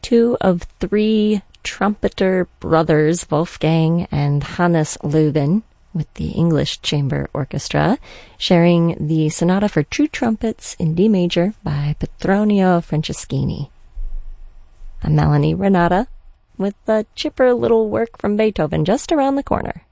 two of three trumpeter brothers, Wolfgang and Hannes Löwen, with the English Chamber Orchestra, sharing the Sonata for Two Trumpets in D major by Petronio Franceschini. I'm Melanie Renata, with a chipper little work from Beethoven just around the corner.